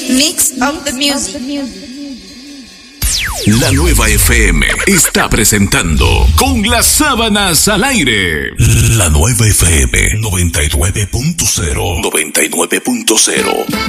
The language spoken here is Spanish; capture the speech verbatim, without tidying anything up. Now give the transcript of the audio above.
Mix of the Music. La Nueva F M está presentando Con las Sábanas al Aire. La Nueva F M noventa y nueve punto cero. noventa y nueve punto cero.